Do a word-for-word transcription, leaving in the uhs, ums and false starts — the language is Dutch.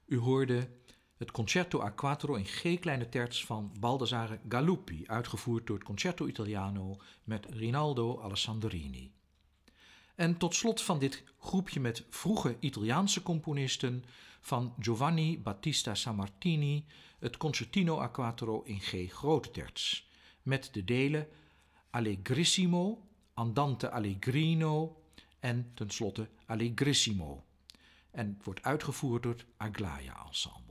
U hoorde het Concerto a quattro in G kleine terts van Baldassare Galuppi, uitgevoerd door het Concerto Italiano met Rinaldo Alessandrini. En tot slot van dit groepje met vroege Italiaanse componisten van Giovanni Battista Sammartini het Concertino a quattro in G grote terts, met de delen Allegrissimo, Andante Allegrino en tenslotte Allegrissimo. En het wordt uitgevoerd door het Aglaia Ensemble.